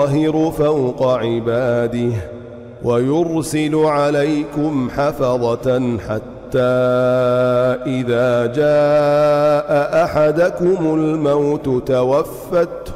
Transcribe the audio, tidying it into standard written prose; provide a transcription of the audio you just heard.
الظاهر فوق عباده ويرسل عليكم حفظة حتى إذا جاء أحدكم الموت توفته